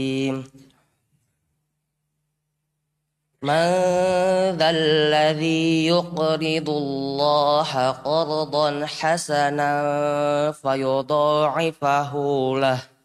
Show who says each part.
Speaker 1: من ذا الذي يقرض الله قرضا حسنا فيضاعفه له